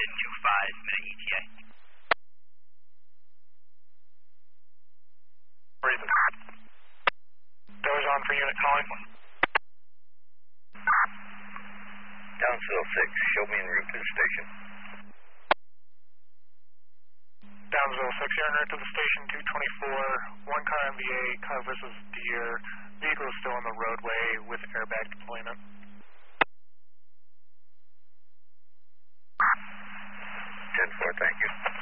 5-minute ETA. Reason. Doors on for unit calling. Townsville 6, show me en route to the station. Townsville 6, you're en route to the station, 224, one car MVA, car versus Deer, vehicle is still on the roadway with airbag deployment. 10-4, thank you.